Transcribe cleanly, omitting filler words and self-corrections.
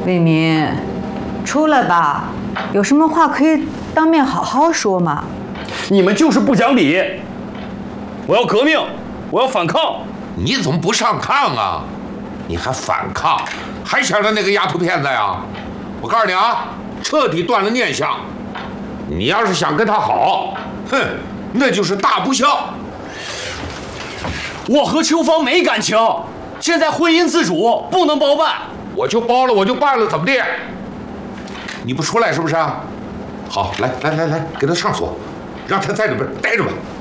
魏民，出来吧，有什么话可以当面好好说嘛。 你们就是不讲理！我要革命，我要反抗！ 你怎么不上炕啊？你还反抗，还想着那个丫头片子呀？我告诉你啊，彻底断了念想。你要是想跟她好，哼，那就是大不孝。 我和秋芳没感情，现在婚姻自主，不能包办。 我就包了，我就办了，怎么的？你不出来是不是啊？好，来，给他上锁，让他在里边待着吧。